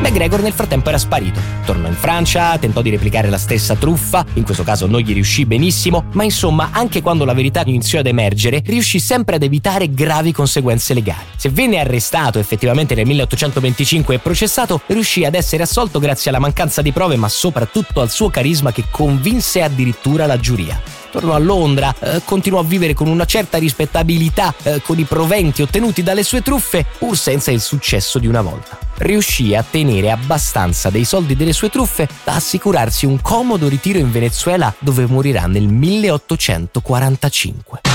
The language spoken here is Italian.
MacGregor nel frattempo era sparito. Tornò in Francia, tentò di replicare la stessa truffa, in questo caso non gli riuscì benissimo, ma insomma anche quando la verità iniziò ad emergere, riuscì sempre ad evitare gravi conseguenze legali. Se venne arrestato effettivamente nel 1825 e processato, riuscì ad essere assolto grazie alla mancanza di prove, ma soprattutto al suo carisma che convinse addirittura la giuria. Tornò a Londra, continuò a vivere con una certa rispettabilità con i proventi ottenuti dalle sue truffe, pur senza il successo di una volta. Riuscì a tenere abbastanza dei soldi delle sue truffe da assicurarsi un comodo ritiro in Venezuela, dove morirà nel 1845.